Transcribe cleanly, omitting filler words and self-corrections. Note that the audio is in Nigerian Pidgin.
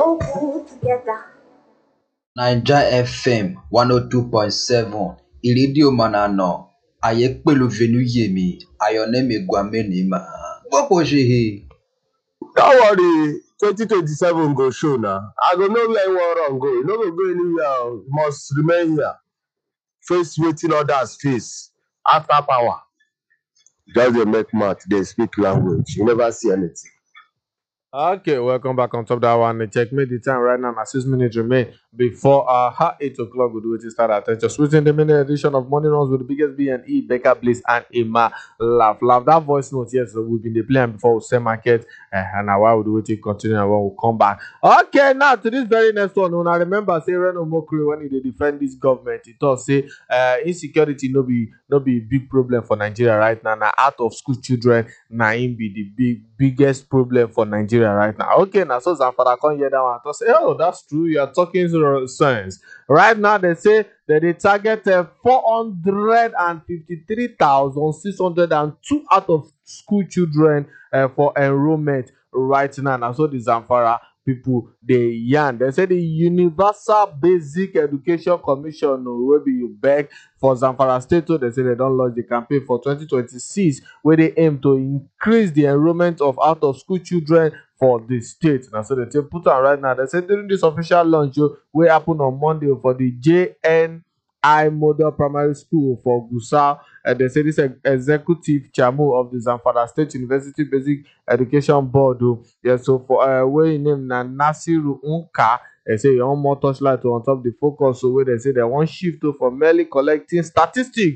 so cool together. Naija FM 102.7 ìrédíò manano ayepelu venuyemi ayoneme gwamenima gbogbo Don't worry, 2027 go show now. I go know where you want run go. You no go go anywhere. You must remain here. Face waiting others face. After power. Just dey make mouth, dey speak language. You never see anything. Okay, welcome back on top that one. Checkmate the time right now. 6 minutes remain before 8 o'clock. We'll do it to start attention. Switching the minute edition of Morning Runs with the biggest B and E, Becca Bliss and Emma Laugh. That voice note, yes, so we've been playing before we sell market. And now while we do it, continue and when we come back. Okay, now to this very next one. When I remember say Reno Mokri when he defend this government, he thought say insecurity no be big problem for Nigeria right now. Now out of school children, now him be the biggest problem for Nigeria right now. Okay, now so Zamfara come hear that one and say, oh, that's true. You are talking sense. Right now they say that they target 453,602 out of school children for enrollment right now. And so the Zamfara people they yarn. They say the Universal Basic Education Commission will be you beg for Zamfara State. So they say they don't launch the campaign for 2026 where they aim to increase the enrollment of out of school children for the state. Now so they put on right now. They say during this official launch will happen on Monday for the JNI Model Primary School for Gusau. They say this executive chairman of the Zamfara State University Basic Education Board. So for where name na Nasiru Unka. They say you want more touchlight on top the focus. So where they say they want shift from merely collecting statistics